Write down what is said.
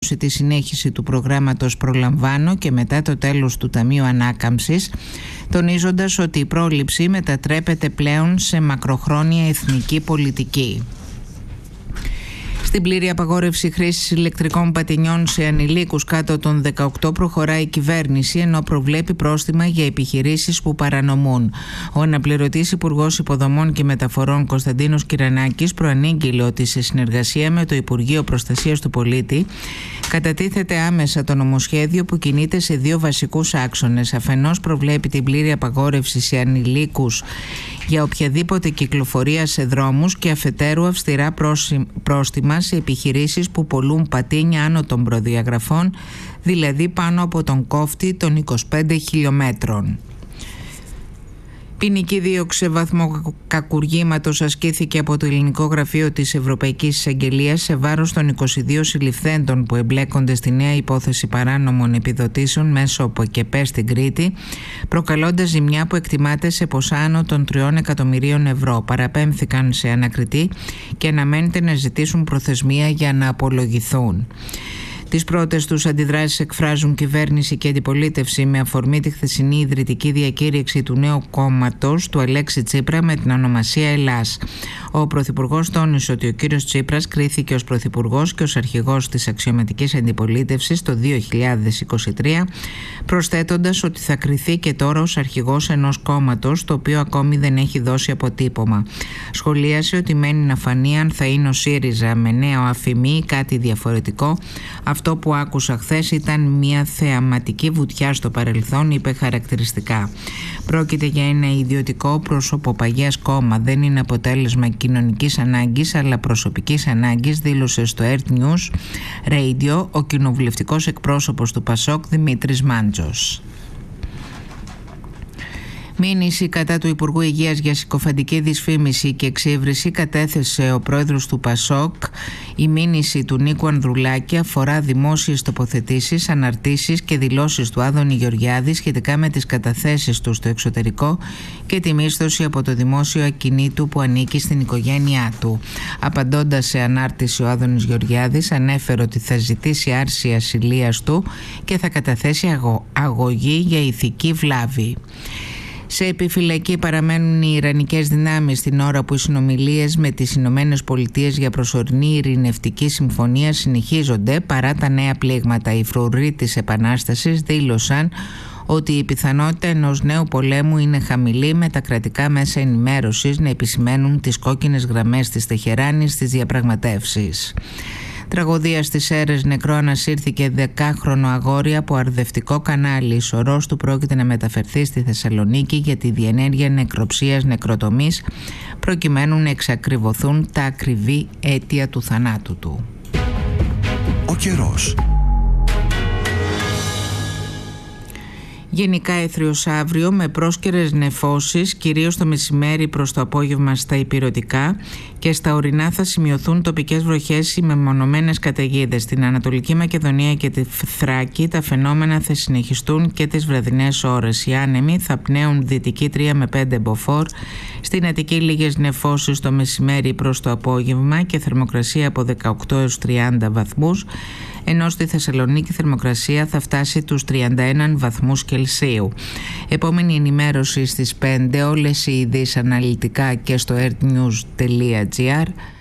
τη συνέχιση του προγράμματος Προλαμβάνω και μετά το τέλος του Ταμείου Ανάκαμψης, τονίζοντας ότι η πρόληψη μετατρέπεται πλέον σε μακροχρόνια εθνική πολιτική. Στην πλήρη απαγόρευση χρήσης ηλεκτρικών πατινιών σε ανηλίκους κάτω των 18 προχωράει η κυβέρνηση, ενώ προβλέπει πρόστιμα για επιχειρήσεις που παρανομούν. Ο αναπληρωτής Υπουργός Υποδομών και Μεταφορών Κωνσταντίνος Κυρανάκης προανήγγειλε ότι σε συνεργασία με το Υπουργείο Προστασίας του Πολίτη κατατίθεται άμεσα το νομοσχέδιο που κινείται σε δύο βασικούς άξονες. Αφενός προβλέπει την πλήρη απαγόρευση σε ανηλίκους για οποιαδήποτε κυκλοφορία σε δρόμους και αφετέρου αυστηρά πρόστιμα σε επιχειρήσεις που πωλούν πατίνια άνω των προδιαγραφών, δηλαδή πάνω από τον κόφτη των 25 χιλιόμετρων. Ποινική δίωξη σε βαθμό κακουργήματος ασκήθηκε από το Ελληνικό Γραφείο της Ευρωπαϊκής Εισαγγελίας σε βάρος των 22 συλληφθέντων που εμπλέκονται στη νέα υπόθεση παράνομων επιδοτήσεων μέσω ΠΟΚΕΠΕ στην Κρήτη, προκαλώντας ζημιά που εκτιμάται σε ποσά άνω των 3 εκατομμυρίων ευρώ. Παραπέμφθηκαν σε ανακριτή και αναμένεται να ζητήσουν προθεσμία για να απολογηθούν. Τις πρώτες τους αντιδράσεις εκφράζουν κυβέρνηση και αντιπολίτευση με αφορμή τη χθεσινή ιδρυτική διακήρυξη του νέου κόμματος του Αλέξη Τσίπρα με την ονομασία Ελλάς. Ο Πρωθυπουργός τόνισε ότι ο κύριος Τσίπρας κρίθηκε ως Πρωθυπουργός και ως αρχηγός της αξιωματικής αντιπολίτευσης το 2023, προσθέτοντας ότι θα κριθεί και τώρα ως αρχηγός ενός κόμματος το οποίο ακόμη δεν έχει δώσει αποτύπωμα. Σχολίασε ότι μένει να φανεί αν θα είναι ο ΣΥΡΙΖΑ με νέο αφημί ή κάτι διαφορετικό. Αυτό που άκουσα χθες ήταν μια θεαματική βουτιά στο παρελθόν, είπε χαρακτηριστικά. Πρόκειται για ένα ιδιωτικό προσωποπαγιές κόμμα. Δεν είναι αποτέλεσμα κοινωνικής ανάγκης αλλά προσωπικής ανάγκης, δήλωσε στο Earth News Radio ο κοινοβουλευτικός εκπρόσωπος του ΠΑΣΟΚ Δημήτρης Μάντζος. Μήνυση κατά του Υπουργού Υγείας για συκοφαντική δυσφήμιση και εξύβριση κατέθεσε ο πρόεδρος του ΠΑΣΟΚ. Η μήνυση του Νίκου Ανδρουλάκη αφορά δημόσιες τοποθετήσεις, αναρτήσεις και δηλώσεις του Άδωνη Γεωργιάδη σχετικά με τις καταθέσεις του στο εξωτερικό και τη μίσθωση από το δημόσιο ακινήτου που ανήκει στην οικογένειά του. Απαντώντας σε ανάρτηση, ο Άδωνης Γεωργιάδης ανέφερε ότι θα ζητήσει άρση ασυλίας του και θα καταθέσει αγωγή για ηθική βλάβη. Σε επιφυλακή παραμένουν οι Ιρανικές δυνάμεις την ώρα που οι συνομιλίες με τις Ηνωμένες Πολιτείες για προσωρινή ειρηνευτική συμφωνία συνεχίζονται παρά τα νέα πλήγματα. Οι φρουροί της Επανάστασης δήλωσαν ότι η πιθανότητα ενός νέου πολέμου είναι χαμηλή, με τα κρατικά μέσα ενημέρωσης να επισημαίνουν τις κόκκινες γραμμές της Τεχεράνης στις διαπραγματεύσεις. Τραγωδία στις Σέρρες, νεκρό ανασύρθηκε 10χρονο αγόρι από αρδευτικό κανάλι. Η σωρός του πρόκειται να μεταφερθεί στη Θεσσαλονίκη για τη διενέργεια νεκροψίας νεκροτομής, προκειμένου να εξακριβωθούν τα ακριβή αίτια του θανάτου του. Ο καιρός. Γενικά έθριος αύριο με πρόσκαιρες νεφώσεις, κυρίως το μεσημέρι προς το απόγευμα στα ηπειρωτικά, και στα ορεινά θα σημειωθούν τοπικές βροχές ή μεμονωμένες καταιγίδες. Στην Ανατολική Μακεδονία και τη Θράκη τα φαινόμενα θα συνεχιστούν και τις βραδινές ώρες. Οι άνεμοι θα πνέουν δυτική 3 με 5 μποφόρ, στην Αττική λίγες νεφώσεις το μεσημέρι προς το απόγευμα και θερμοκρασία από 18 έως 30 βαθμούς, ενώ στη Θεσσαλονίκη θερμοκρασία θα φτάσει τους 31 βαθμούς Κελσίου. Επόμενη ενημέρωση στις 5, όλες οι ειδήσεις αναλυτικά και στο earthnews.gr.